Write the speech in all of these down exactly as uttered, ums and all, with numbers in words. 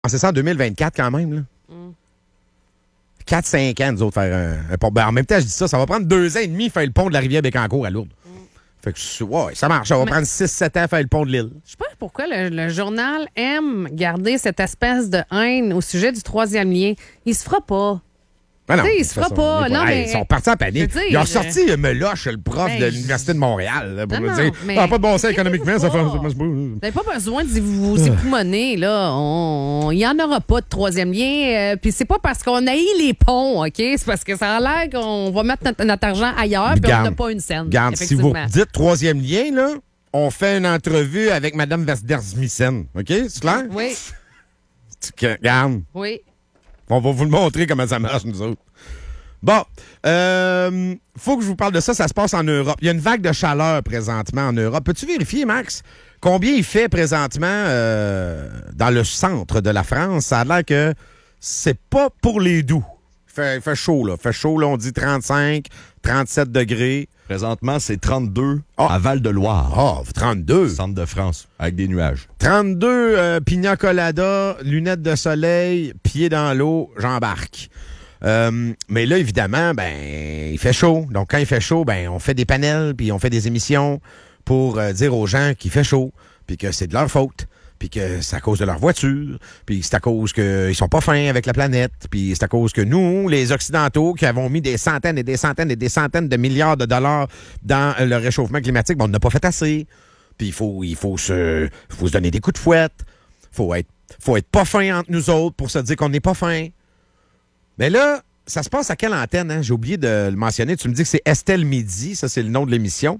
C'est ça en deux mille vingt-quatre quand même, là. Mm. quatre cinq ans, nous autres, faire un, un pont. Ben, en même temps, je dis ça, ça va prendre deux ans et demi faire le pont de la rivière Bécancour à Lourdes. Mm. Fait que, ouais, ça marche. Ça va Mais... prendre six sept ans faire le pont de l'île. Je sais pas pourquoi le, le journal aime garder cette espèce de haine au sujet du troisième lien. Il se fera pas. Ben non, il se fera pas. Non, hey, mais... Ils sont partis en panique. Dire, ils ont sorti je... Meloche, le prof ben, de l'Université de Montréal, là, pour non, me dire mais... ça n'a pas de bon sens économiquement. Ça fait... Vous n'avez pas besoin de vous époumoner. Là. On... Il n'y en aura pas de troisième lien. Euh, Puis c'est pas parce qu'on haït les ponts, OK? C'est parce que ça a l'air qu'on va mettre notre, notre argent ailleurs puis on n'a pas une scène. Garde, si vous dites troisième lien, là, on fait une entrevue avec Mme Vesdersmissen. OK? C'est clair? Oui. Regarde. Oui. On va vous le montrer comment ça marche, nous autres. Bon, euh, faut que je vous parle de ça. Ça se passe en Europe. Il y a une vague de chaleur présentement en Europe. Peux-tu vérifier, Max, combien il fait présentement euh, dans le centre de la France? Ça a l'air que c'est pas pour les doux. Il fait, il fait chaud, là. Il fait chaud, là. On dit trente-cinq, trente-sept degrés. Présentement, c'est trente-deux oh. à Val-de-Loire. Ah, oh, trente-deux. Centre de France, avec des nuages. trente-deux, euh, pina colada, lunettes de soleil, pieds dans l'eau, j'embarque. Euh, mais là, évidemment, ben, il fait chaud. Donc, quand il fait chaud, ben, on fait des panels, puis on fait des émissions pour euh, dire aux gens qu'il fait chaud, puis que c'est de leur faute, puis que c'est à cause de leur voiture, puis c'est à cause qu'ils sont pas fins avec la planète, puis c'est à cause que nous, les Occidentaux, qui avons mis des centaines et des centaines et des centaines de milliards de dollars dans le réchauffement climatique, ben, on n'a pas fait assez. Puis il faut, il faut se, faut se donner des coups de fouette. Faut être, faut être pas fin entre nous autres pour se dire qu'on n'est pas fin. Mais là, ça se passe à quelle antenne? Hein? J'ai oublié de le mentionner. Tu me dis que c'est Estelle Midi. Ça, c'est le nom de l'émission.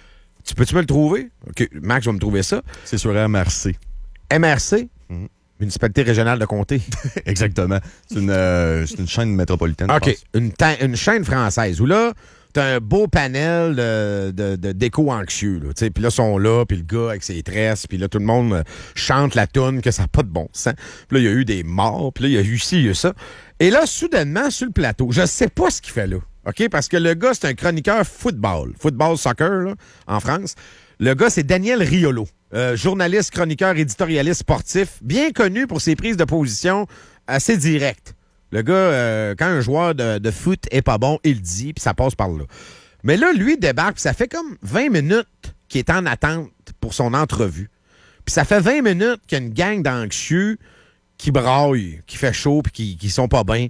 Tu peux-tu me le trouver? OK, Max va me trouver ça. C'est sur M R C. M R C? Mm-hmm. Municipalité régionale de comté. Exactement. C'est une, euh, c'est une chaîne métropolitaine. OK. Une, ta- une chaîne française où là, t'as un beau panel de, de, de d'éco-anxieux. Puis là, ils sont là, puis le gars avec ses tresses, puis là, tout le monde chante la toune que ça n'a pas de bon sens. Puis là, il y a eu des morts, puis là, il y a eu ci, il y a eu ça. Et là, soudainement, sur le plateau, je sais pas ce qu'il fait là, OK? Parce que le gars, c'est un chroniqueur football. Football, soccer, là, en France. Le gars, c'est Daniel Riolo. Euh, journaliste, chroniqueur, éditorialiste sportif, bien connu pour ses prises de position assez directes. Le gars, euh, quand un joueur de, de foot est pas bon, il le dit, puis ça passe par là. Mais là, lui, débarque, puis ça fait comme vingt minutes qu'il est en attente pour son entrevue. Puis ça fait vingt minutes qu'il y a une gang d'anxieux qui braillent, qui fait chaud, puis qui, qui sont pas bien.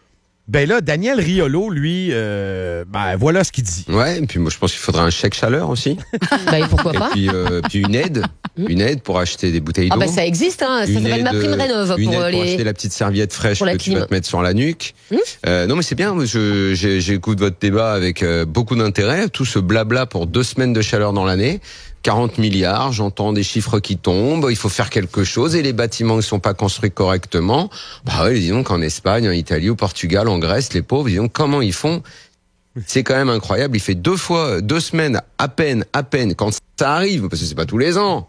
Ben là, Daniel Riolo, lui, euh, ben voilà ce qu'il dit. Ouais, et puis moi je pense qu'il faudra un chèque chaleur aussi. Ben pourquoi pas. Et puis, euh, puis une aide, une aide pour acheter des bouteilles d'eau. Ah ben ça existe, hein. Ça s'appelle ma prime rénov. Une pour aide les... pour acheter la petite serviette fraîche que tu vas te mettre sur la nuque. Hum euh, non mais c'est bien, je, je, j'écoute votre débat avec euh, beaucoup d'intérêt. Tout ce blabla pour deux semaines de chaleur dans l'année. quarante milliards, j'entends des chiffres qui tombent, il faut faire quelque chose, et les bâtiments ne sont pas construits correctement. Bah oui, dis donc, en Espagne, en Italie, au Portugal, en Grèce, les pauvres, dis donc, comment ils font? C'est quand même incroyable, il fait deux fois, deux semaines, à peine, à peine, quand ça arrive, parce que c'est pas tous les ans.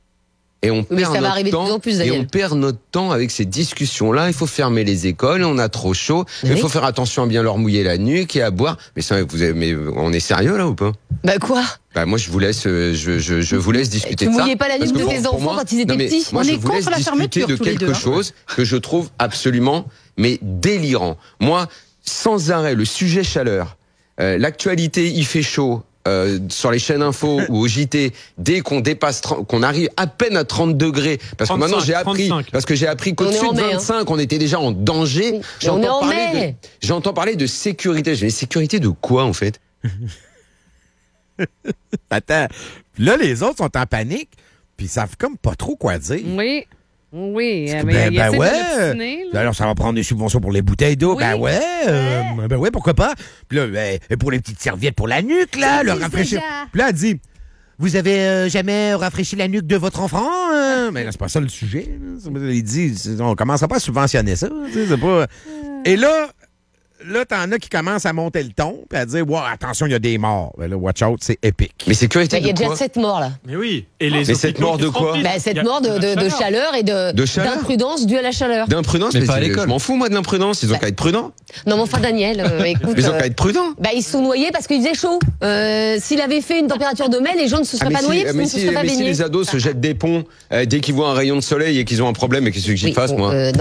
Et on Mais perd ça va notre arriver de temps, plus en plus, et Daniel. on perd notre temps avec ces discussions-là. Il faut fermer les écoles, on a trop chaud. Mais il oui. faut faire attention à bien leur mouiller la nuque et à boire. Mais ça, vous avez, mais on est sérieux là ou pas? Ben quoi? Bah moi je vous laisse, je, je, je vous laisse discuter tu de ça. Tu mouillais pas la nuque de tes enfants moi, quand ils étaient non, petits. Moi, on je est vous laisse contre la fermeture discuter de tous les quelque deux. Hein. chose que je trouve absolument mais délirant. Moi, sans arrêt, le sujet chaleur, euh, l'actualité, il fait chaud. Euh, sur les chaînes info ou au J T, dès qu'on dépasse, qu'on arrive à peine à trente degrés, parce que maintenant j'ai appris, trente-cinq. Parce que j'ai appris qu'au-dessus de vingt-cinq, hein. On était déjà en danger. J'entends parler, de, j'entends parler de sécurité. J'ai mais sécurité de quoi en fait? Attends, là les autres sont en panique, puis ils savent comme pas trop quoi dire. Oui. Oui, ben, mais ben ouais. Alors, ça va prendre des subventions pour les bouteilles d'eau. Oui. Ben ouais. Euh, ouais. Ben ouais, pourquoi pas. Puis là, ben, pour les petites serviettes pour la nuque, là, le rafraîchir. Puis là, elle dit, vous avez euh, jamais rafraîchi la nuque de votre enfant? Hein? Mais là, c'est pas ça le sujet. Là. Il dit, on commence pas à subventionner ça. C'est pas... Et là, là, t'en as qui commencent à monter le ton puis à dire, wow, attention, il y a des morts. Ben là, watch out, c'est épique. Mais sécurité Il y a de déjà quoi? sept morts, là. Mais oui. Et les Mais cette mort de quoi? Bah, cette mort de, de, de chaleur et de, De chaleur d'imprudence due à la chaleur. D'imprudence, Mais mais pas à c'est- l'école. je m'en fous, moi, de l'imprudence. Ils ont Bah. qu'à être prudents. Non, mais enfin, Daniel, euh, écoute. Ils ont euh, qu'à être prudents. bah, ils se sont noyés parce qu'il faisait chaud. Euh, s'il avait fait une température de mai, les gens ne se Ah, seraient mais pas si, noyés parce qu'ils mais ne se si, seraient pas mais si baignés. les ados se jettent des ponts euh, dès qu'ils voient un rayon de soleil et qu'ils ont un problème, et qu'est-ce que qu'ils Oui, fassent, bon, moi euh,